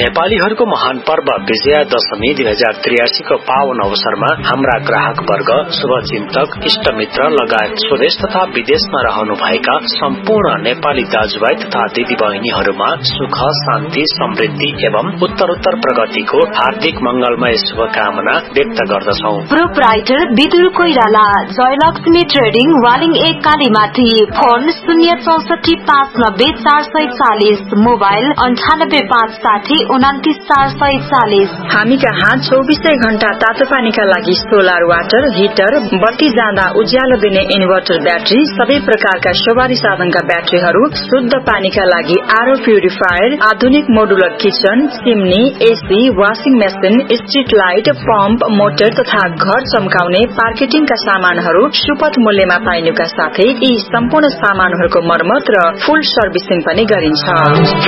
नेपालीहरूको महान पर्व विजयादशमी 2083 को पावन अवसरमा हाम्रा ग्राहक वर्ग, शुभचिन्तक, इष्टमित्र लगायत स्वदेश तथा विदेशमा रहनुभएका सम्पूर्ण नेपाली दाजुभाइ तथा दिदीबहिनीहरूमा सुख, शान्ति, समृद्धि एवं उत्तरोत्तर प्रगतिको हार्दिक मंगलमय शुभकामना व्यक्त गर्दछौ। Proprietor Vidur Koirala, Jayalakshmi trading, Waling 1 Kalimati. Phone 064590440, mobile 9856099440। हामी कहाँ 24 घण्टा तातो पानीका लागि सोलर वाटर हिटर, बत्ती जाँदा उज्यालो दिने इन्भर्टर ब्याट्री, सबै प्रकारका सवारी साधनका ब्याट्रीहरू, शुद्ध पानीका लागि आरओ प्युरिफायर, आधुनिक modular kitchen, chimney, AC, washing machine, street light, pump, motor तथा घर चम्काउने मार्केटिङका सामानहरू सुपथ मूल्यमा पाइनुका साथै यी सम्पूर्ण सामानहरूको मर्मत र फुल सर्भिसिङ पनि गरिन्छ।